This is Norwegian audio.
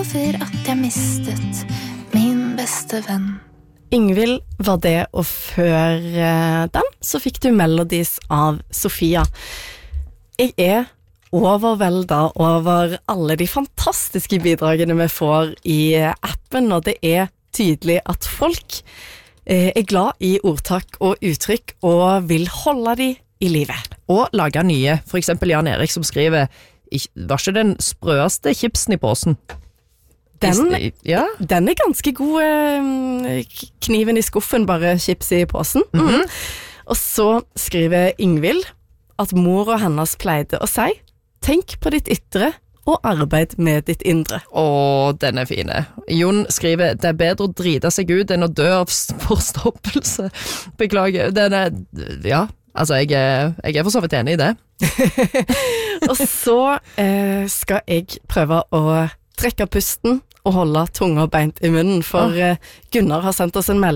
over at jeg mistet min beste venn. Ingvild var det, og før den så fikk du Melodies av Sofia. Jeg overveldet over alle de fantastiske bidragene vi får i appen, og det tydelig at folk glad i ordtak og uttrykk og vil holde de i livet. Og lage nye, for eksempel Jan Erik som skriver, var ikke den sprøeste chipsen i påsen? Den ganske god, kniven i skuffen, bare chips i påsen. Og så skriver Ingvild at mor og hennes pleide å si, tenk på ditt ytre og arbeid med ditt indre. Den fine. Jon skriver, det bedre å drite seg ut enn å dø av forstoppelse. Beklager, altså jeg for så vidt enig i det. Og så skal jeg prøve å trekke pusten og holde tunga beint i munnen, for Gunnar har sendt oss en melding